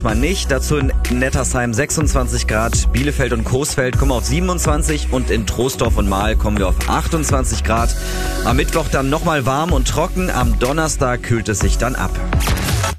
Mal nicht. Dazu in Nettersheim 26 Grad, Bielefeld und Coesfeld kommen auf 27 und in Troisdorf und Marl kommen wir auf 28 Grad. Am Mittwoch dann nochmal warm und trocken, am Donnerstag kühlt es sich dann ab.